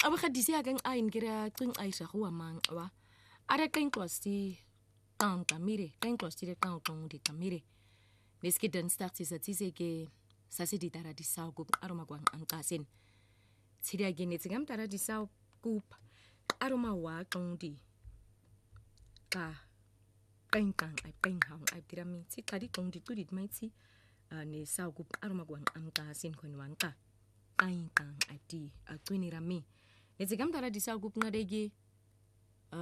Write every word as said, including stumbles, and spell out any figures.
Aber gedisi ek ang ein kira qing aisa go mang wa. Ara qing klosti kan tamire, qing klosti de kan tong di tamire. Neski dan start is atise ke sasi di tara di sau ku aroma kwang angkasin. Siria gene tsingam tara di sau ku aroma wa tong di. Ka qing kan ai qing hang ai tirami si tadi tong di tu di mai si ne sau ku aroma kwang angkasin kwenwan ka. Qing kan ai di atwini rami. Netzigam tara di sau ku ngadege